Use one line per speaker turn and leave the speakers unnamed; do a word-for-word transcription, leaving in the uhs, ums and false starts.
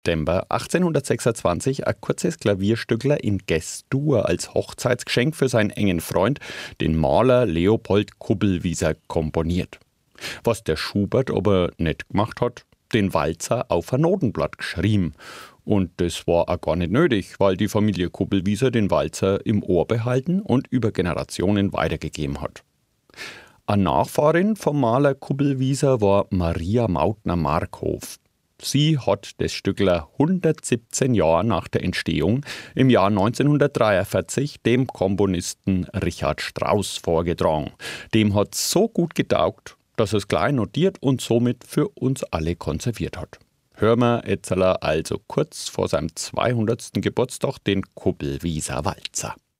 September achtzehnhundertsechsundzwanzig ein kurzes Klavierstückler in G-Dur als Hochzeitsgeschenk für seinen engen Freund, den Maler Leopold Kubelwieser, komponiert. Was der Schubert aber nicht gemacht hat, den Walzer auf ein Notenblatt geschrieben. Und das war auch gar nicht nötig, weil die Familie Kubelwieser den Walzer im Ohr behalten und über Generationen weitergegeben hat. Eine Nachfahrin vom Maler Kubelwieser war Maria Mautner-Markhof. Sie hat das Stückler hundertsiebzehn Jahre nach der Entstehung im Jahr neunzehnhundertdreiundvierzig dem Komponisten Richard Strauss vorgetragen. Dem hat so gut getaugt, dass er es gleich notiert und somit für uns alle konserviert hat. Hören wir jetzt also kurz vor seinem zweihundertsten Geburtstag den Kubelwieser Walzer.